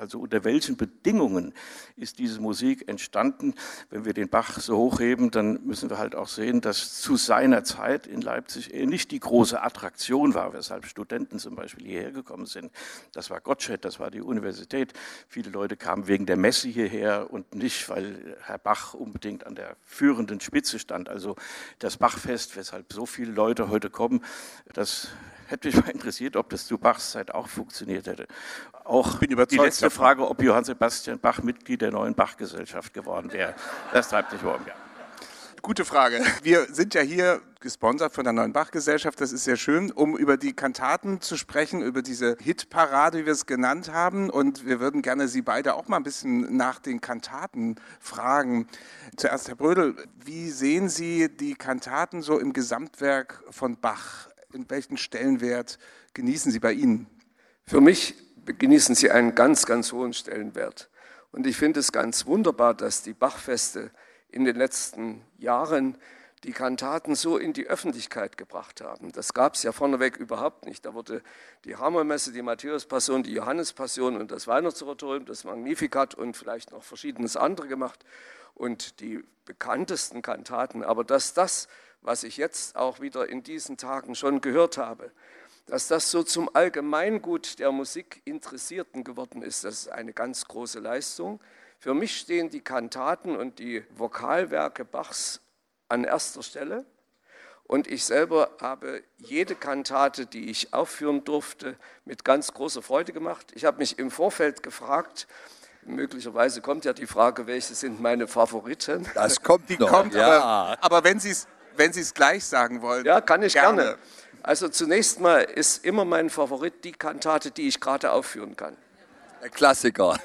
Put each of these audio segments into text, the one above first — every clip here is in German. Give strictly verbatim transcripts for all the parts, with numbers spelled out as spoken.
Also unter welchen Bedingungen ist diese Musik entstanden? Wenn wir den Bach so hochheben, dann müssen wir halt auch sehen, dass zu seiner Zeit in Leipzig eher nicht die große Attraktion war, weshalb Studenten zum Beispiel hierher gekommen sind. Das war Gottsched, das war die Universität. Viele Leute kamen wegen der Messe hierher und nicht, weil Herr Bach unbedingt an der führenden Spitze stand. Also das Bachfest, weshalb so viele Leute heute kommen, das hätte mich mal interessiert, ob das zu Bachs Zeit auch funktioniert hätte. Auch die letzte davon. Frage, ob Johann Sebastian Bach Mitglied der neuen Bach-Gesellschaft geworden wäre. Das treibt sich um, ja. Gute Frage. Wir sind ja hier gesponsert von der Neuen Bach-Gesellschaft, das ist sehr schön, um über die Kantaten zu sprechen, über diese Hitparade, wie wir es genannt haben. Und wir würden gerne Sie beide auch mal ein bisschen nach den Kantaten fragen. Zuerst, Herr Brödel, wie sehen Sie die Kantaten so im Gesamtwerk von Bach? In welchen Stellenwert genießen sie bei Ihnen? Für mich genießen sie einen ganz, ganz hohen Stellenwert. Und ich finde es ganz wunderbar, dass die Bachfeste in den letzten Jahren die Kantaten so in die Öffentlichkeit gebracht haben. Das gab es ja vorneweg überhaupt nicht. Da wurde die Hammermesse, die Matthäus-Passion, die Johannes-Passion und das Weihnachtsoratorium, das Magnificat und vielleicht noch verschiedenes andere gemacht und die bekanntesten Kantaten. Aber dass das, was ich jetzt auch wieder in diesen Tagen schon gehört habe, dass das so zum Allgemeingut der Musikinteressierten geworden ist, das ist eine ganz große Leistung. Für mich stehen die Kantaten und die Vokalwerke Bachs an erster Stelle. Und ich selber habe jede Kantate, die ich aufführen durfte, mit ganz großer Freude gemacht. Ich habe mich im Vorfeld gefragt, möglicherweise kommt ja die Frage, welche sind meine Favoriten? Das kommt, die noch, kommt, ja. aber, aber wenn Sie es wenn Sie es gleich sagen wollen. Ja, kann ich gerne. gerne. Also zunächst mal ist immer mein Favorit die Kantate, die ich gerade aufführen kann. Der Klassiker.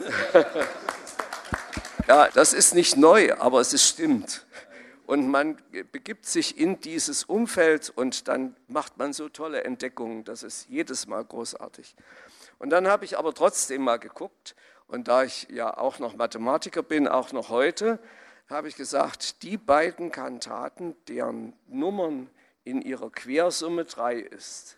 Ja, das ist nicht neu, aber es ist stimmt. Und man begibt sich in dieses Umfeld und dann macht man so tolle Entdeckungen, das ist jedes Mal großartig. Und dann habe ich aber trotzdem mal geguckt, und da ich ja auch noch Mathematiker bin, auch noch heute, habe ich gesagt, die beiden Kantaten, deren Nummern in ihrer Quersumme drei ist.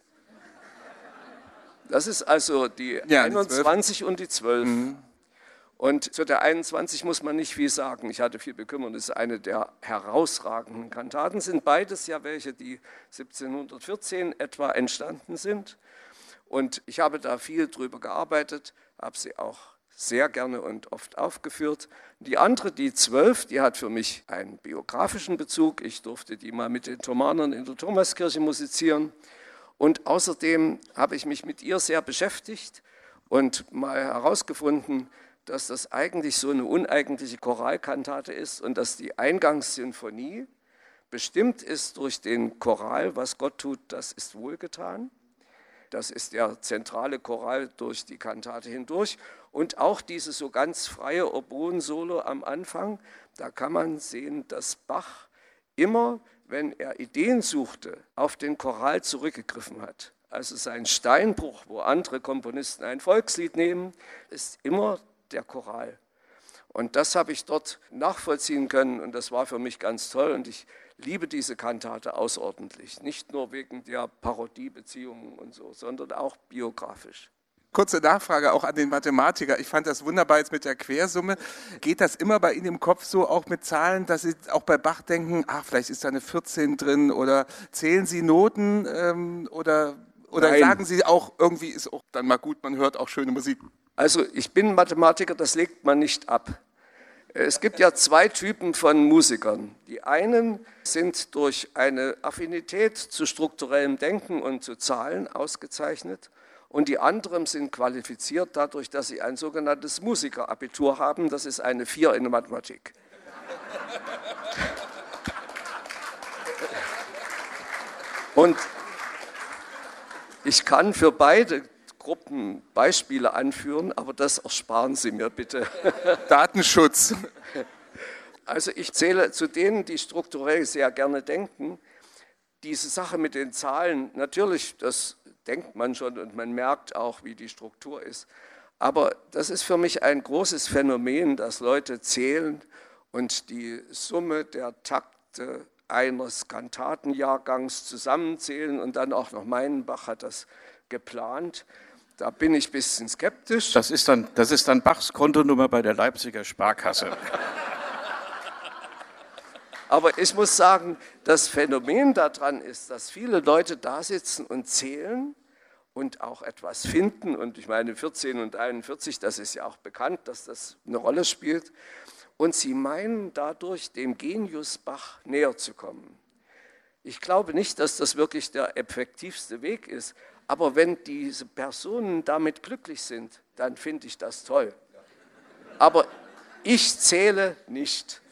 Das ist also die ja, einundzwanzig die und die zwölf. Mhm. Und zu der einundzwanzig muss man nicht viel sagen. Ich hatte viel bekümmert. Das ist eine der herausragenden Kantaten. Sind beides ja welche, die siebzehnhundertvierzehn etwa entstanden sind. Und ich habe da viel drüber gearbeitet, habe sie auch sehr gerne und oft aufgeführt. Die andere, die zwölf, die hat für mich einen biografischen Bezug. Ich durfte die mal mit den Thomanern in der Thomaskirche musizieren. Und außerdem habe ich mich mit ihr sehr beschäftigt und mal herausgefunden, dass das eigentlich so eine uneigentliche Choralkantate ist und dass die Eingangssinfonie bestimmt ist durch den Choral, was Gott tut, das ist wohlgetan. Das ist der zentrale Choral durch die Kantate hindurch. Und auch dieses so ganz freie Oboen-Solo am Anfang, da kann man sehen, dass Bach immer, wenn er Ideen suchte, auf den Choral zurückgegriffen hat. Also sein Steinbruch, wo andere Komponisten ein Volkslied nehmen, ist immer der Choral. Und das habe ich dort nachvollziehen können und das war für mich ganz toll und ich liebe diese Kantate außerordentlich. Nicht nur wegen der Parodiebeziehungen und so, sondern auch biografisch. Kurze Nachfrage auch an den Mathematiker. Ich fand das wunderbar jetzt mit der Quersumme. Geht das immer bei Ihnen im Kopf so, auch mit Zahlen, dass Sie auch bei Bach denken, ach, vielleicht ist da eine vierzehn drin oder zählen Sie Noten ähm, oder, oder sagen Sie auch, irgendwie ist auch dann mal gut, man hört auch schöne Musik? Also ich bin Mathematiker, das legt man nicht ab. Es gibt ja zwei Typen von Musikern. Die einen sind durch eine Affinität zu strukturellem Denken und zu Zahlen ausgezeichnet und die anderen sind qualifiziert dadurch, dass sie ein sogenanntes Musikerabitur haben. Das ist eine vier in der Mathematik. Und ich kann für beide Gruppen Beispiele anführen, aber das ersparen Sie mir bitte. Datenschutz. Also ich zähle zu denen, die strukturell sehr gerne denken. Diese Sache mit den Zahlen, natürlich, das denkt man schon und man merkt auch, wie die Struktur ist. Aber das ist für mich ein großes Phänomen, dass Leute zählen und die Summe der Takte eines Kantatenjahrgangs zusammenzählen und dann auch noch meinen Bach hat das geplant. Da bin ich ein bisschen skeptisch. Das ist dann, das ist dann Bachs Kontonummer bei der Leipziger Sparkasse. Aber ich muss sagen, das Phänomen daran ist, dass viele Leute da sitzen und zählen und auch etwas finden. Und ich meine, vierzehn und einundvierzig, das ist ja auch bekannt, dass das eine Rolle spielt. Und sie meinen dadurch, dem Genius Bach näher zu kommen. Ich glaube nicht, dass das wirklich der effektivste Weg ist. Aber wenn diese Personen damit glücklich sind, dann finde ich das toll. Aber ich zähle nicht.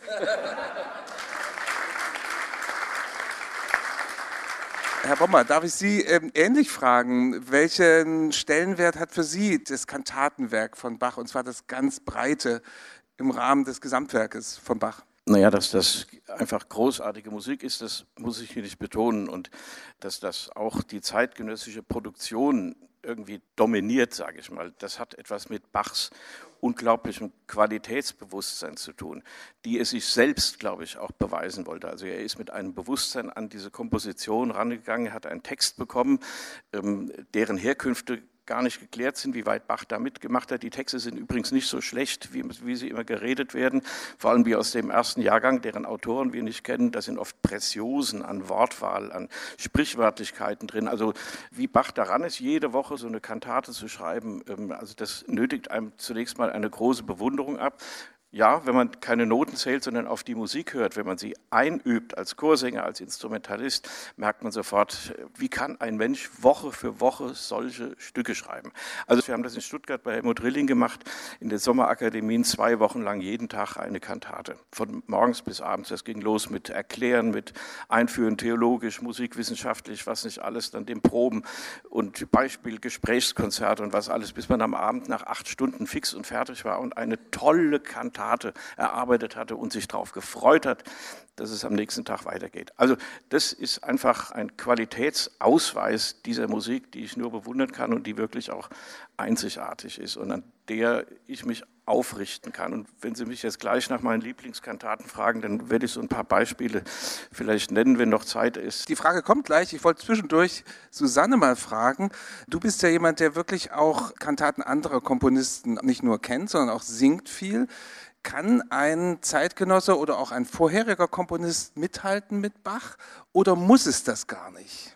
Herr Bommer, darf ich Sie ähm, ähnlich fragen? Welchen Stellenwert hat für Sie das Kantatenwerk von Bach, und zwar das ganz breite im Rahmen des Gesamtwerkes von Bach? Naja, dass das einfach großartige Musik ist, das muss ich hier nicht betonen. Und dass das auch die zeitgenössische Produktion irgendwie dominiert, sage ich mal, das hat etwas mit Bachs unglaublichem Qualitätsbewusstsein zu tun, die er sich selbst, glaube ich, auch beweisen wollte. Also er ist mit einem Bewusstsein an diese Komposition rangegangen, er hat einen Text bekommen, ähm, deren Herkünfte gar nicht geklärt sind, wie weit Bach da mitgemacht hat. Die Texte sind übrigens nicht so schlecht, wie, wie sie immer geredet werden, vor allem wie aus dem ersten Jahrgang, deren Autoren wir nicht kennen. Da sind oft Preziosen an Wortwahl, an Sprichwörtlichkeiten drin. Also wie Bach daran ist, jede Woche so eine Kantate zu schreiben, also das nötigt einem zunächst mal eine große Bewunderung ab. Ja, wenn man keine Noten zählt, sondern auf die Musik hört, wenn man sie einübt als Chorsänger, als Instrumentalist, merkt man sofort, wie kann ein Mensch Woche für Woche solche Stücke schreiben. Also wir haben das in Stuttgart bei Helmut Rilling gemacht, in den Sommerakademien zwei Wochen lang jeden Tag eine Kantate, von morgens bis abends. Das ging los mit Erklären, mit Einführen theologisch, musikwissenschaftlich, was nicht alles, dann dem Proben und Beispiel Gesprächskonzerte und was alles, bis man am Abend nach acht Stunden fix und fertig war und eine tolle Kantate erarbeitet hatte und sich darauf gefreut hat, dass es am nächsten Tag weitergeht. Also das ist einfach ein Qualitätsausweis dieser Musik, die ich nur bewundern kann und die wirklich auch einzigartig ist und an der ich mich aufrichten kann. Und wenn Sie mich jetzt gleich nach meinen Lieblingskantaten fragen, dann werde ich so ein paar Beispiele vielleicht nennen, wenn noch Zeit ist. Die Frage kommt gleich. Ich wollte zwischendurch Susanne mal fragen. Du bist ja jemand, der wirklich auch Kantaten anderer Komponisten nicht nur kennt, sondern auch singt viel. Kann ein Zeitgenosse oder auch ein vorheriger Komponist mithalten mit Bach oder muss es das gar nicht?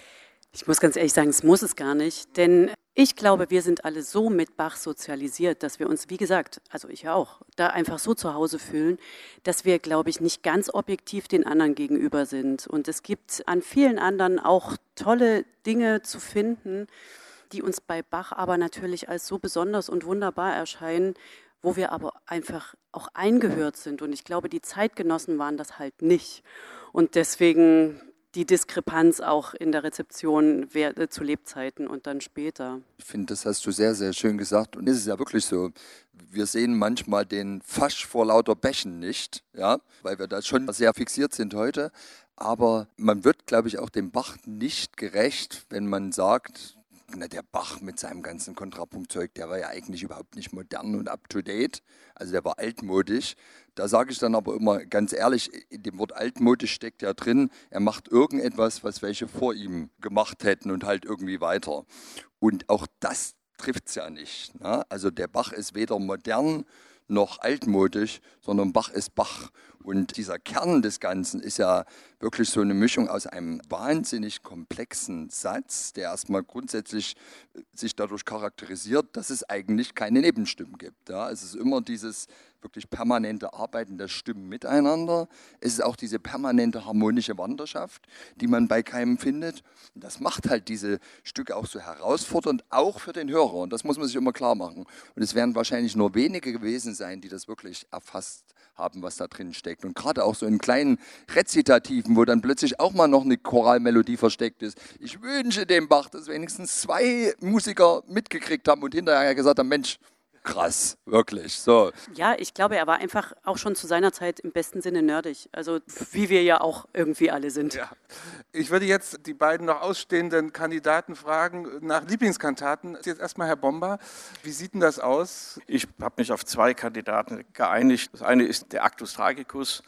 Ich muss ganz ehrlich sagen, es muss es gar nicht, denn ich glaube, wir sind alle so mit Bach sozialisiert, dass wir uns, wie gesagt, also ich auch, da einfach so zu Hause fühlen, dass wir, glaube ich, nicht ganz objektiv den anderen gegenüber sind. Und es gibt an vielen anderen auch tolle Dinge zu finden, die uns bei Bach aber natürlich als so besonders und wunderbar erscheinen, wo wir aber einfach auch eingehört sind. Und ich glaube, die Zeitgenossen waren das halt nicht. Und deswegen die Diskrepanz auch in der Rezeption zu Lebzeiten und dann später. Ich finde, das hast du sehr, sehr schön gesagt. Und es ist ja wirklich so, wir sehen manchmal den Fasch vor lauter Bächen nicht, ja, weil wir da schon sehr fixiert sind heute. Aber man wird, glaube ich, auch dem Bach nicht gerecht, wenn man sagt, na, der Bach mit seinem ganzen Kontrapunktzeug, der war ja eigentlich überhaupt nicht modern und up-to-date. Also der war altmodisch. Da sage ich dann aber immer ganz ehrlich, in dem Wort altmodisch steckt ja drin, er macht irgendetwas, was welche vor ihm gemacht hätten und halt irgendwie weiter. Und auch das trifft es ja nicht, ne? Also der Bach ist weder modern noch altmodisch, sondern Bach ist Bach. Und dieser Kern des Ganzen ist ja wirklich so eine Mischung aus einem wahnsinnig komplexen Satz, der erstmal grundsätzlich sich dadurch charakterisiert, dass es eigentlich keine Nebenstimmen gibt. Ja, es ist immer dieses wirklich permanente Arbeiten der Stimmen miteinander. Es ist auch diese permanente harmonische Wanderschaft, die man bei keinem findet. Und das macht halt diese Stücke auch so herausfordernd, auch für den Hörer. Und das muss man sich immer klar machen. Und es werden wahrscheinlich nur wenige gewesen sein, die das wirklich erfasst haben, was da drin steckt. Und gerade auch so in kleinen Rezitativen, wo dann plötzlich auch mal noch eine Choralmelodie versteckt ist. Ich wünsche dem Bach, dass wenigstens zwei Musiker mitgekriegt haben und hinterher gesagt haben, Mensch, krass, wirklich. So. Ja, ich glaube, er war einfach auch schon zu seiner Zeit im besten Sinne nerdig. Also wie wir ja auch irgendwie alle sind. Ja. Ich würde jetzt die beiden noch ausstehenden Kandidaten fragen nach Lieblingskantaten. Jetzt erstmal Herr Bomber, wie sieht denn das aus? Ich habe mich auf zwei Kandidaten geeinigt. Das eine ist der Actus Tragicus,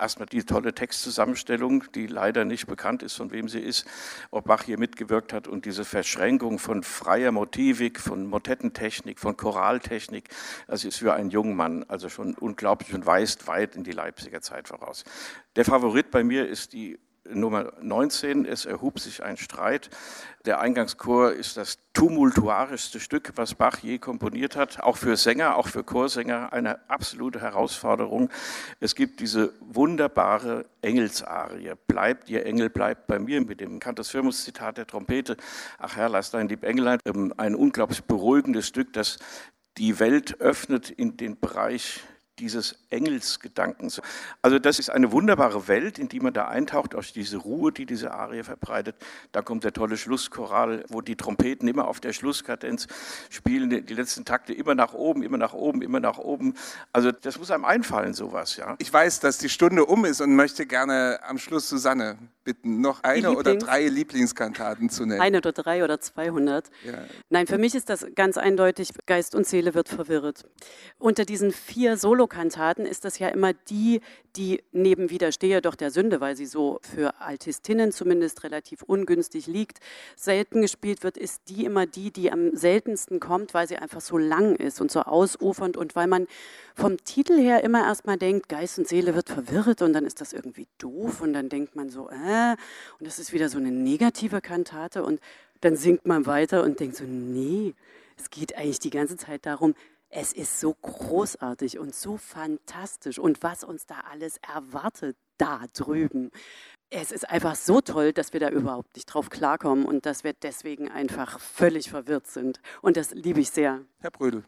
erstmal die tolle Textzusammenstellung, die leider nicht bekannt ist, von wem sie ist, ob Bach hier mitgewirkt hat und diese Verschränkung von freier Motivik, von Motettentechnik, von Choraltechnik, das ist für einen jungen Mann also schon unglaublich und weist weit in die Leipziger Zeit voraus. Der Favorit bei mir ist die Nummer neunzehn, es erhub sich ein Streit. Der Eingangschor ist das tumultuarischste Stück, was Bach je komponiert hat, auch für Sänger, auch für Chorsänger, eine absolute Herausforderung. Es gibt diese wunderbare Engelsarie, bleibt ihr Engel, bleibt bei mir, mit dem Cantus Firmus Zitat der Trompete, ach Herr, lass dein lieb Engelein, ein unglaublich beruhigendes Stück, das die Welt öffnet in den Bereich dieses Engelsgedankens. Also das ist eine wunderbare Welt, in die man da eintaucht, durch diese Ruhe, die diese Arie verbreitet. Da kommt der tolle Schlusschoral, wo die Trompeten immer auf der Schlusskadenz spielen, die letzten Takte immer nach oben, immer nach oben, immer nach oben. Also das muss einem einfallen, sowas. Ja. Ich weiß, dass die Stunde um ist und möchte gerne am Schluss Susanne bitten, noch eine oder drei Lieblingskantaten zu nennen. Eine oder drei oder zweihundert. Ja. Nein, für mich ist das ganz eindeutig, Geist und Seele wird verwirrt. Unter diesen vier Solokantaten ist das ja immer die, die neben Widerstehe doch der Sünde, weil sie so für Altistinnen zumindest relativ ungünstig liegt, selten gespielt wird, ist die immer die, die am seltensten kommt, weil sie einfach so lang ist und so ausufernd und weil man vom Titel her immer erstmal denkt, Geist und Seele wird verwirrt und dann ist das irgendwie doof und dann denkt man so, äh, und das ist wieder so eine negative Kantate und dann singt man weiter und denkt so, nee, es geht eigentlich die ganze Zeit darum, es ist so großartig und so fantastisch und was uns da alles erwartet, da drüben. Es ist einfach so toll, dass wir da überhaupt nicht drauf klarkommen und dass wir deswegen einfach völlig verwirrt sind. Und das liebe ich sehr. Herr Brödel.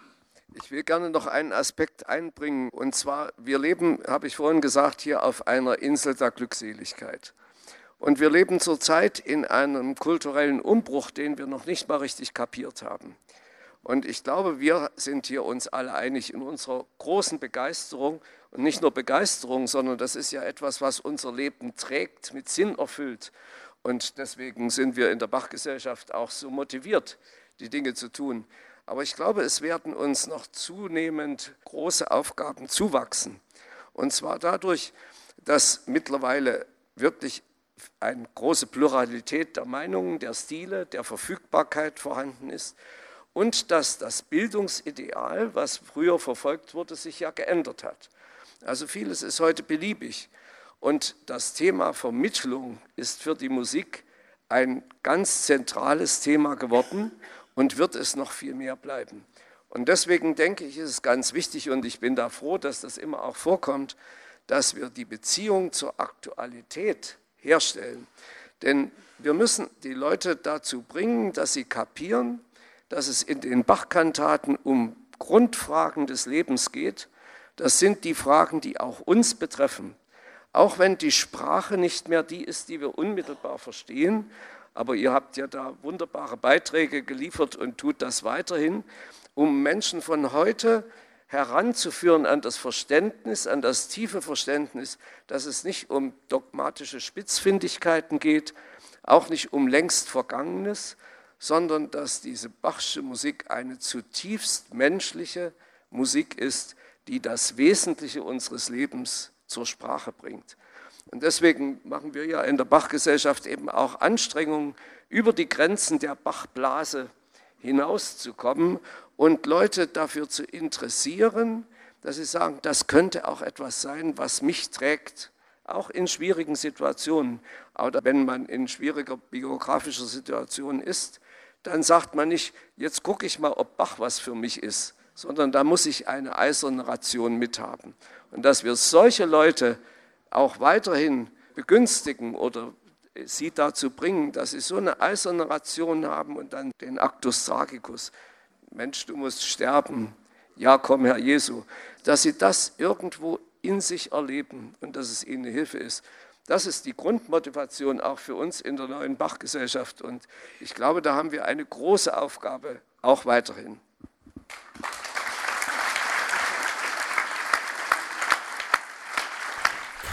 Ich will gerne noch einen Aspekt einbringen. Und zwar, wir leben, habe ich vorhin gesagt, hier auf einer Insel der Glückseligkeit. Und wir leben zurzeit in einem kulturellen Umbruch, den wir noch nicht mal richtig kapiert haben. Und ich glaube, wir sind hier uns alle einig in unserer großen Begeisterung. Und nicht nur Begeisterung, sondern das ist ja etwas, was unser Leben trägt, mit Sinn erfüllt. Und deswegen sind wir in der Bach-Gesellschaft auch so motiviert, die Dinge zu tun. Aber ich glaube, es werden uns noch zunehmend große Aufgaben zuwachsen. Und zwar dadurch, dass mittlerweile wirklich eine große Pluralität der Meinungen, der Stile, der Verfügbarkeit vorhanden ist und dass das Bildungsideal, was früher verfolgt wurde, sich ja geändert hat. Also vieles ist heute beliebig. Und das Thema Vermittlung ist für die Musik ein ganz zentrales Thema geworden und wird es noch viel mehr bleiben. Und deswegen denke ich, ist es ganz wichtig und ich bin da froh, dass das immer auch vorkommt, dass wir die Beziehung zur Aktualität herstellen. Denn wir müssen die Leute dazu bringen, dass sie kapieren, dass es in den Bach-Kantaten um Grundfragen des Lebens geht. Das sind die Fragen, die auch uns betreffen. Auch wenn die Sprache nicht mehr die ist, die wir unmittelbar verstehen, aber ihr habt ja da wunderbare Beiträge geliefert und tut das weiterhin, um Menschen von heute heranzuführen an das Verständnis, an das tiefe Verständnis, dass es nicht um dogmatische Spitzfindigkeiten geht, auch nicht um längst Vergangenes, sondern dass diese Bachsche Musik eine zutiefst menschliche Musik ist, die das Wesentliche unseres Lebens zur Sprache bringt. Und deswegen machen wir ja in der Bach-Gesellschaft eben auch Anstrengungen, über die Grenzen der Bachblase hinauszukommen und Leute dafür zu interessieren, dass sie sagen, das könnte auch etwas sein, was mich trägt, auch in schwierigen Situationen. Oder wenn man in schwieriger biografischer Situation ist, dann sagt man nicht, jetzt gucke ich mal, ob Bach was für mich ist, sondern da muss ich eine eiserne Ration mithaben. Und dass wir solche Leute auch weiterhin begünstigen oder sie dazu bringen, dass sie so eine eiserne Ration haben und dann den Actus Tragicus, Mensch, du musst sterben, ja komm Herr Jesu, dass sie das irgendwo in sich erleben und dass es ihnen eine Hilfe ist. Das ist die Grundmotivation auch für uns in der neuen Bach-Gesellschaft und ich glaube, da haben wir eine große Aufgabe, auch weiterhin.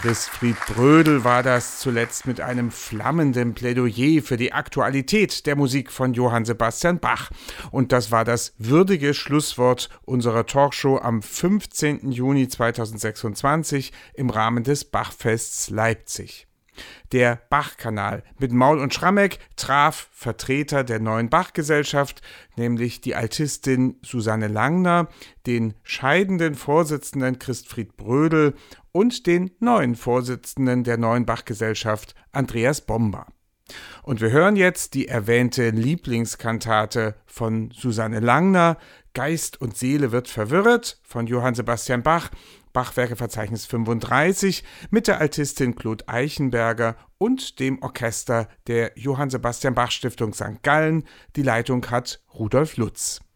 Christfried Brödel war das zuletzt mit einem flammenden Plädoyer für die Aktualität der Musik von Johann Sebastian Bach. Und das war das würdige Schlusswort unserer Talkshow am fünfzehnten Juni zweitausendsechsundzwanzig im Rahmen des Bachfests Leipzig. Der Bach-Kanal mit Maul und Schrammeck traf Vertreter der neuen Bach-Gesellschaft, nämlich die Altistin Susanne Langner, den scheidenden Vorsitzenden Christfried Brödel und den neuen Vorsitzenden der neuen Bach-Gesellschaft Andreas Bomba. Und wir hören jetzt die erwähnte Lieblingskantate von Susanne Langner, Geist und Seele wird verwirret, von Johann Sebastian Bach, Bachwerkeverzeichnis fünfunddreißig, mit der Altistin Claude Eichenberger und dem Orchester der Johann Sebastian Bach Stiftung Sankt Gallen. Die Leitung hat Rudolf Lutz.